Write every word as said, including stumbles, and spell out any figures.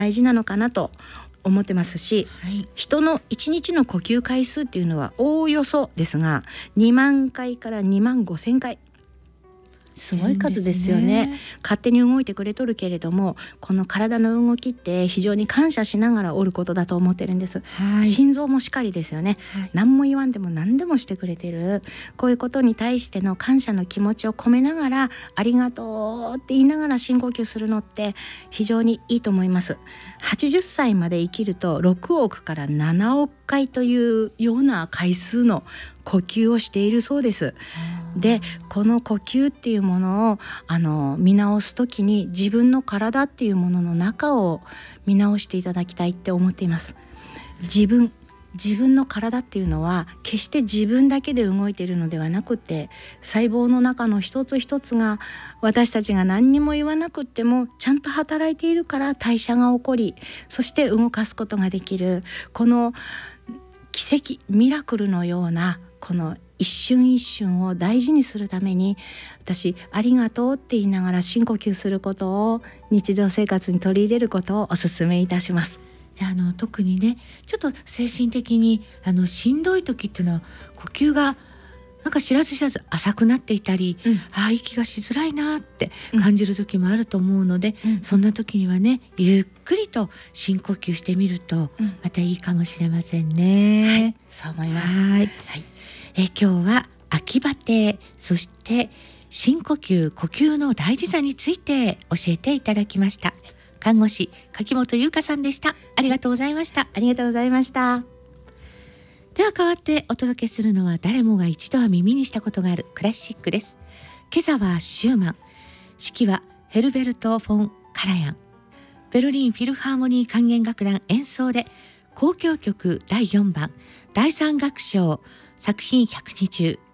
大事なのかなと思ってますし、 はい、 人のいちにちの呼吸回数っていうのはおおよそですがにまんかいからにまんごせんかい、すごい数ですよね。勝手に動いてくれとるけれども、この体の動きって非常に感謝しながらおることだと思ってるんです、 はい、 心臓もしっかりですよね、はい、何も言わんでも何でもしてくれてる。こういうことに対しての感謝の気持ちを込めながらありがとうって言いながら深呼吸するのって非常にいいと思います。はちじゅっさいまで生きるとろくおくからななおくかいというような回数の呼吸をしているそうです。でこの呼吸っていうものをあの見直すときに自分の体っていうものの中を見直していただきたいって思っています。自分自分の体っていうのは決して自分だけで動いているのではなくて、細胞の中の一つ一つが私たちが何にも言わなくってもちゃんと働いているから代謝が起こり、そして動かすことができる、この奇跡ミラクルのようなこの一瞬一瞬を大事にするために、私ありがとうって言いながら深呼吸することを日常生活に取り入れることをお勧めいたします。 であの特にねちょっと精神的にあのしんどい時っていうのは呼吸がなんか知らず知らず浅くなっていたり、うん、ああ息がしづらいなって感じる時もあると思うので、うん、そんな時にはねゆっくりと深呼吸してみるとまたいいかもしれませんね、 はい、そう思います。 はい、 はい、 え今日は秋バテ、そして深呼吸呼吸の大事さについて教えていただきました。看護師柿本優香さんでした。ありがとうございました。 ありがとうございました。 では代わってお届けするのは誰もが一度は耳にしたことがあるクラシックです。今朝はシューマン、指揮はヘルベルト・フォン・カラヤン、ベルリンフィルハーモニー管弦楽団演奏で交響曲だいよんばんだいさん楽章作品ひゃくにじゅう